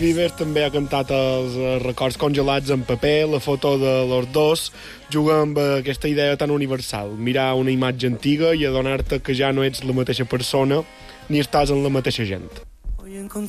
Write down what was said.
Bieber també ha cantat els records congelats en paper, la foto de los dos juga amb aquesta idea tan universal, mirar una imatge antiga i adonar-te que ja no ets la mateixa persona ni estàs en la mateixa gent.